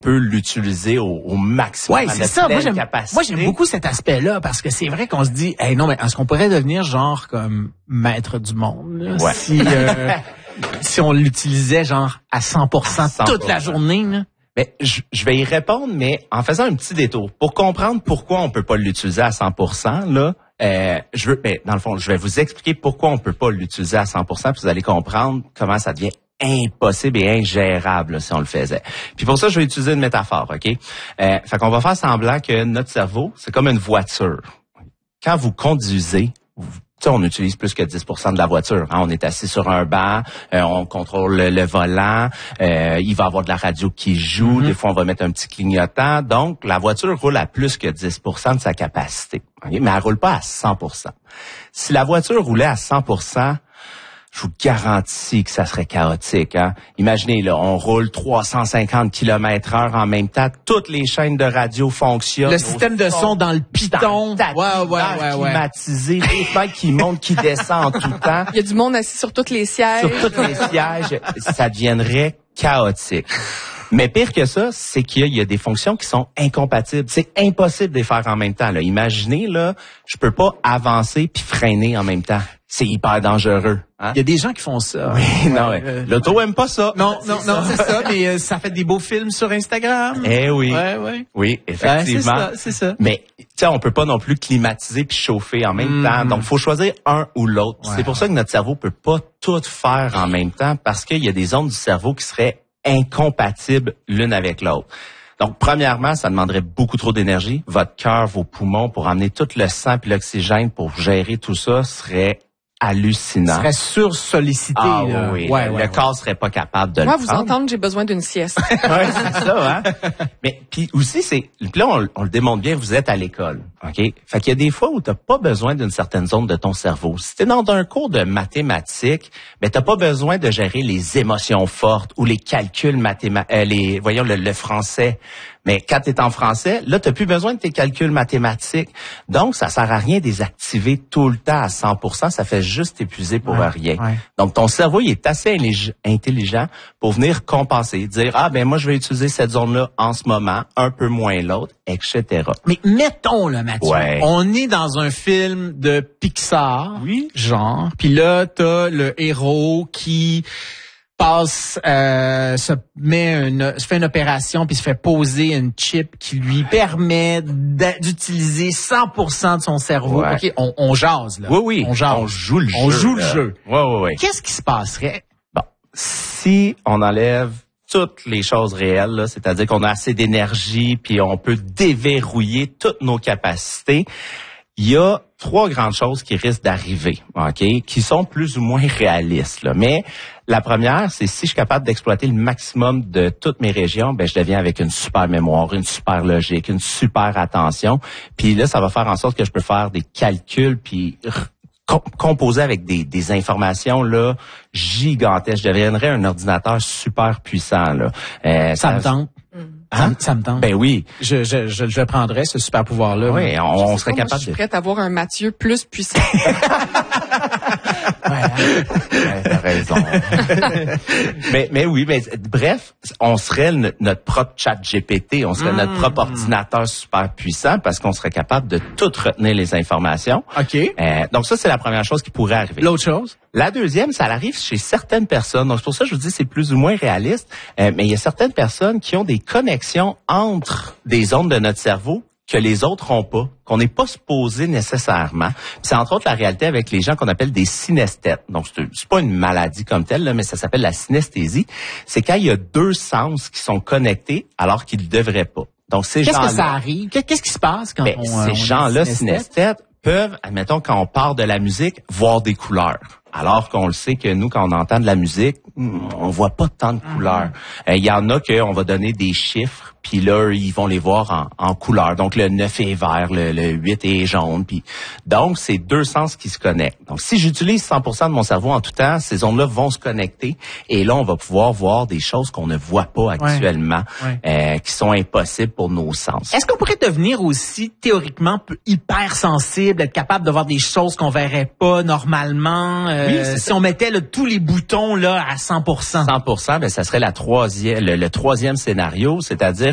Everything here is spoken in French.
peut l'utiliser au maximum. Ouais, c'est ça. Moi, j'aime beaucoup cet aspect-là parce que c'est vrai qu'on se dit, hey, non, mais est-ce qu'on pourrait devenir genre comme maître du monde là, ouais. si on l'utilisait genre à 100%, toute la journée là? Mais je vais y répondre, mais en faisant un petit détour pour comprendre pourquoi on peut pas l'utiliser à 100%. Là, dans le fond, je vais vous expliquer pourquoi on peut pas l'utiliser à 100%, puis vous allez comprendre comment ça devient impossible et ingérable là, si on le faisait. Puis pour ça, je vais utiliser une métaphore, OK? Fait qu'on va faire semblant que notre cerveau, c'est comme une voiture. Quand vous conduisez, on utilise plus que 10% de la voiture. Hein? On est assis sur un banc, on contrôle le volant, il va y avoir de la radio qui joue, des fois on va mettre un petit clignotant. Donc, la voiture roule à plus que 10% de sa capacité. Okay? Mais elle roule pas à 100%. Si la voiture roulait à 100%, je vous garantis que ça serait chaotique. Hein? Imaginez, là, on roule 350 km/h en même temps. Toutes les chaînes de radio fonctionnent. Le système de son dans le piton. Ouais. Climatisé, les fenêtres qui montent, qui descendent tout le temps. Il y a du monde assis sur tous les sièges. Sur tous les sièges, ça deviendrait chaotique. Mais pire que ça, c'est qu'il y a des fonctions qui sont incompatibles. C'est impossible de les faire en même temps. Là. Imaginez, là, je peux pas avancer puis freiner en même temps. C'est hyper dangereux. Hein? Il y a des gens qui font ça. Oui, non, l'auto aime pas ça. Non, c'est ça, mais ça fait des beaux films sur Instagram. Eh oui. Ouais. Oui, effectivement. C'est ça. Mais tu sais, on peut pas non plus climatiser puis chauffer en même temps. Donc, faut choisir un ou l'autre. Ouais. C'est pour ça que notre cerveau peut pas tout faire en même temps parce qu'il y a des zones du cerveau qui seraient incompatibles l'une avec l'autre. Donc, premièrement, ça demanderait beaucoup trop d'énergie. Votre cœur, vos poumons, pour amener tout le sang et l'oxygène pour gérer tout ça, serait hallucinant. Serait sursollicité. Ah oui, le corps serait pas capable de le prendre. Moi, vous entendre, j'ai besoin d'une sieste. Ouais, c'est ça, hein. Mais puis aussi puis là on le démontre bien, vous êtes à l'école, OK? Fait qu'il y a des fois où t'as pas besoin d'une certaine zone de ton cerveau. Si t'es dans un cours de mathématiques, ben t'as pas besoin de gérer les émotions fortes ou les calculs mathématiques, le français. Mais quand tu es en français, là, tu n'as plus besoin de tes calculs mathématiques. Donc, ça sert à rien de les activer tout le temps à 100%. Ça fait juste épuiser pour rien. Ouais. Donc, ton cerveau, il est assez intelligent pour venir compenser. Dire, moi, je vais utiliser cette zone-là en ce moment, un peu moins l'autre, etc. Mais mettons, là, Mathieu, on est dans un film de Pixar, genre, puis là, t'as le héros qui se fait une opération puis se fait poser une chip qui lui permet d'utiliser 100% de son cerveau. Ouais. OK, on jase là. Oui. On jase. On joue le jeu. On joue le jeu. Oui. Qu'est-ce qui se passerait? Bon, si on enlève toutes les choses réelles, là, c'est-à-dire qu'on a assez d'énergie puis on peut déverrouiller toutes nos capacités, il y a 3 grandes choses qui risquent d'arriver, OK, qui sont plus ou moins réalistes, là. Mais la première, c'est si je suis capable d'exploiter le maximum de toutes mes régions, je deviens avec une super mémoire, une super logique, une super attention. Puis là, ça va faire en sorte que je peux faire des calculs puis composer avec des informations là gigantesques. Je deviendrais un ordinateur super puissant là. Ça me tente. Hein? Ça me tente. Ben oui. Je prendrais ce super pouvoir-là. Oui, on serait capable je suis prête à avoir un Mathieu plus puissant. T'as raison. mais oui, bref, on serait notre propre chat GPT, on serait notre propre ordinateur super puissant parce qu'on serait capable de tout retenir les informations. OK. Donc ça, c'est la première chose qui pourrait arriver. L'autre chose? La deuxième, ça arrive chez certaines personnes. Donc c'est pour ça que je vous dis c'est plus ou moins réaliste. Mais il y a certaines personnes qui ont des connexions entre des zones de notre cerveau que les autres ont pas, qu'on n'est pas supposé nécessairement. Puis c'est entre autres la réalité avec les gens qu'on appelle des synesthètes. Donc c'est pas une maladie comme telle, là, mais ça s'appelle la synesthésie. C'est quand il y a 2 sens qui sont connectés alors qu'ils ne devraient pas. Donc ces gens-là. Qu'est-ce que ça arrive? Qu'est-ce qui se passe quand ces gens-là synesthètes peuvent, admettons, quand on part de la musique, voir des couleurs. Alors qu'on le sait que nous, quand on entend de la musique, on voit pas tant de couleurs. Il y en a qu'on va donner des chiffres, puis là, ils vont les voir en couleurs. Donc, le 9 est vert, le 8 est jaune. Puis donc, c'est 2 sens qui se connectent. Donc, si j'utilise 100% de mon cerveau en tout temps, ces zones-là vont se connecter. Et là, on va pouvoir voir des choses qu'on ne voit pas actuellement, qui sont impossibles pour nos sens. Est-ce qu'on pourrait devenir aussi, théoriquement, hyper sensible, être capable de voir des choses qu'on verrait pas normalement? Si on mettait tous les boutons là à 100%. 100%, ça serait le troisième scénario, c'est-à-dire